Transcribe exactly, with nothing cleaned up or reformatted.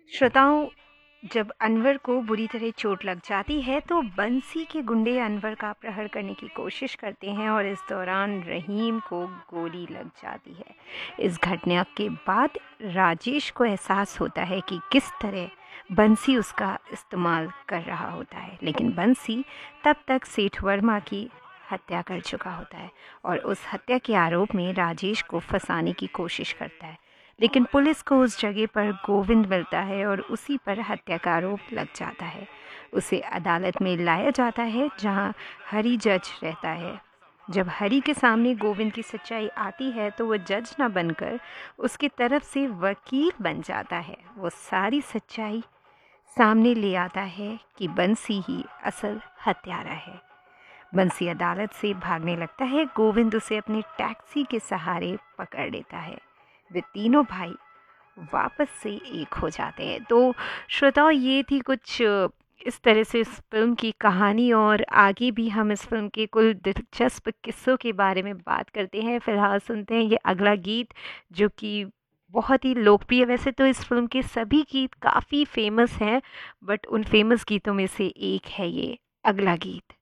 श्रोताओं, जब अनवर को बुरी तरह चोट लग जाती है तो बंसी के गुंडे अनवर का अपहरण करने की कोशिश करते हैं और इस दौरान रहीम को गोली लग जाती है। इस घटना के बाद राजेश को एहसास होता है कि किस तरह बंसी उसका इस्तेमाल कर रहा होता है, लेकिन बंसी तब तक सेठ वर्मा की हत्या कर चुका होता है और उस हत्या के आरोप में राजेश को फंसाने की कोशिश करता है। लेकिन पुलिस को उस जगह पर गोविंद मिलता है और उसी पर हत्या का आरोप लग जाता है। उसे अदालत में लाया जाता है जहां हरी जज रहता है। जब हरी के सामने गोविंद की सच्चाई आती है तो वह जज न बनकर उसकी तरफ से वकील बन जाता है। वो सारी सच्चाई सामने ले आता है कि बंसी ही असल हत्यारा है। बंसी अदालत से भागने लगता है। गोविंद उसे अपनी टैक्सी के सहारे पकड़ लेता है। वे तीनों भाई वापस से एक हो जाते हैं। तो श्रोताओं, ये थी कुछ इस तरह से इस फिल्म की कहानी, और आगे भी हम इस फिल्म के कुल दिलचस्प किस्सों के बारे में बात करते हैं। फ़िलहाल सुनते हैं ये अगला गीत, जो कि बहुत ही लोकप्रिय। वैसे तो इस फिल्म के सभी गीत काफ़ी फेमस हैं, बट उन फेमस गीतों में से एक है ये अगला गीत।